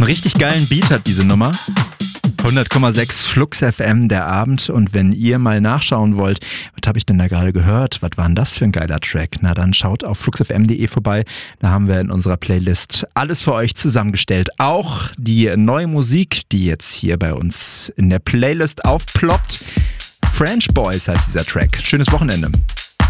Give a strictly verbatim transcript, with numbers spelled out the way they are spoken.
Einen richtig geilen Beat hat diese Nummer. hundert Komma sechs Flux F M, der Abend. Und wenn ihr mal nachschauen wollt, was habe ich denn da gerade gehört? Was war denn das für ein geiler Track? Na dann schaut auf flux f m punkt de vorbei. Da haben wir in unserer Playlist alles für euch zusammengestellt. Auch die neue Musik, die jetzt hier bei uns in der Playlist aufploppt. French Boys heißt dieser Track. Schönes Wochenende.